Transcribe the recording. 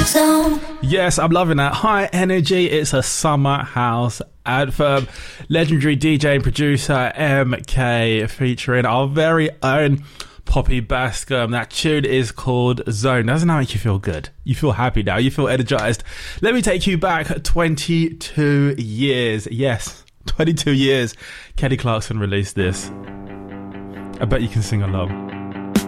Yes, I'm loving that. High energy. It's a summer house anthem. Legendary DJ and producer MK featuring our very own Poppy Bascom. That tune is called Zone. Doesn't that make you feel good? You feel happy now. You feel energized. Let me take you back 22 years. Yes, 22 years. Kelly Clarkson released this. I bet you can sing along.